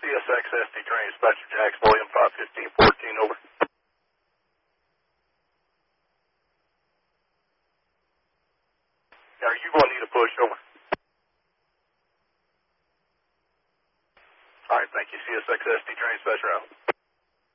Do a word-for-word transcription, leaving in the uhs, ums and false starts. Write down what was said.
S X S D train dispatcher Jax William five fifteen fourteen, over. Are you going to need a push, over? All right, thank you. C S X S D train dispatcher out.